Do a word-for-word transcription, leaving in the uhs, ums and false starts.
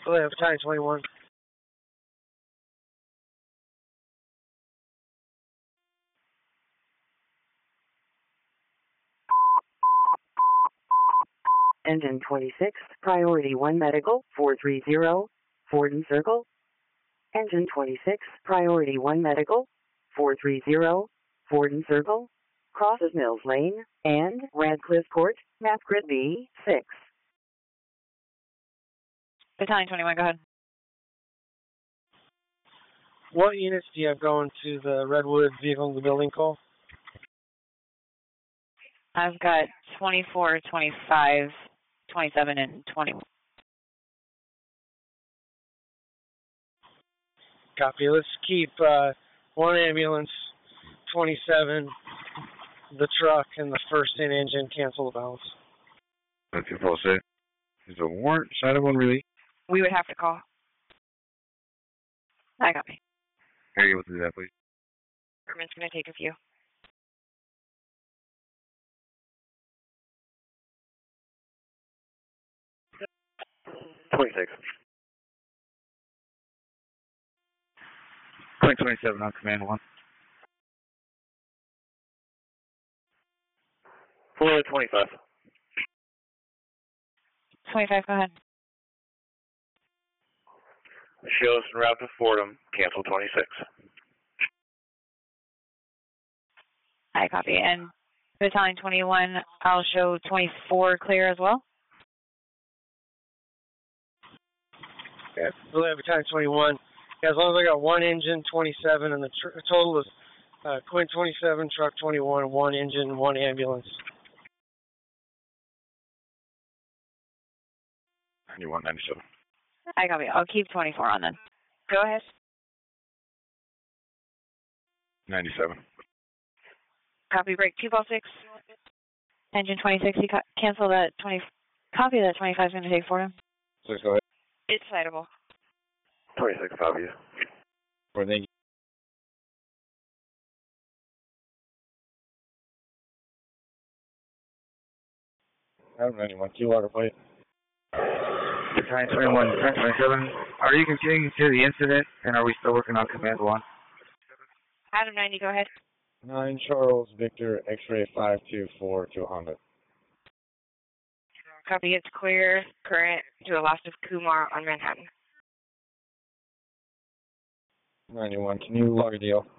Philadelphia Battalion twenty-one. Engine twenty-six, Priority one Medical, four three zero, Forden Circle. Engine twenty-six, Priority one Medical, four three zero, Forden Circle. Crosses Mills Lane and Radcliffe Court, map grid B six. Battalion twenty-one, go ahead. What units do you have going to the Redwood vehicle in the building call? I've got twenty-four, twenty-five, twenty-seven, and twenty-one. Copy. Let's keep uh, one ambulance, twenty-seven, the truck, and the first in engine. Cancel the balance. That's your full set. There's a warrant, side of one release. We would have to call. I copy. Are you able to do that, please? Permit's going to take a few. twenty-six. Point twenty-seven on command one. Florida twenty-five. twenty-five, go ahead. Shows en route to Fordham, cancel twenty-six. I copy. And Battalion twenty-one, I'll show twenty-four clear as well. Yeah, Philadelphia Battalion twenty-one. Yeah, as long as I got one engine, twenty-seven, and the tr total is uh, Quint twenty-seven, truck twenty-one, one engine, one ambulance. ninety-one, ninety-seven. I copy. I'll keep twenty-four on then. Go ahead. ninety-seven. Copy break two ball six. Engine twenty-six, you cancel that twenty. Copy that twenty-five is going to take for him. Six, go ahead. It's citable. twenty-six, copy. Or thank you. Adam ninety-one, key water plate. Battalion twenty-one, twenty-seven. Are you continuing to the incident, and are we still working on command one? Adam ninety, go ahead. nine Charles Victor X-ray five two four to Honda. Copy, it's clear, current to the last of Kumar on Manhattan. ninety-one, can you log a deal?